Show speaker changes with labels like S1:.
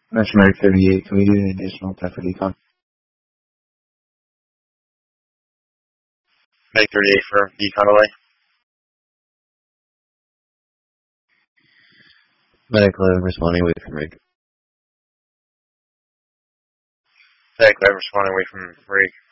S1: That's Medic 38. Can we do an additional 10 for decon?
S2: Medic 38 for decon away.
S3: Medic 11 responding away from rig.
S2: Medic 11 responding away from rig.